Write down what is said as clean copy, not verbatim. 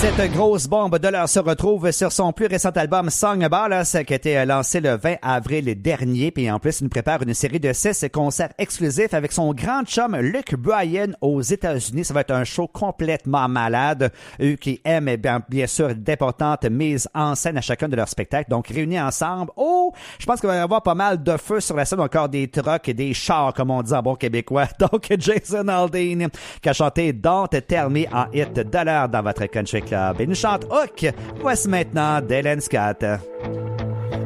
Cette grosse bombe de l'heure se retrouve sur son plus récent album Song Ballers qui a été lancé le 20 avril dernier. Puis en plus, il nous prépare une série de 6 concerts exclusifs avec son grand chum Luke Bryan aux États-Unis. Ça va être un show complètement malade. Eux qui aiment bien sûr d'importantes mises en scène à chacun de leurs spectacles. Donc réunis ensemble. Oh, je pense qu'il va y avoir pas mal de feu sur la scène. Encore des trucks et des chars comme on dit en bon québécois. Donc Jason Aldean qui a chanté Don't Tell Me en hit de l'heure dans votre Country Club. Il nous chante Hook. Voici maintenant Dylan Scott.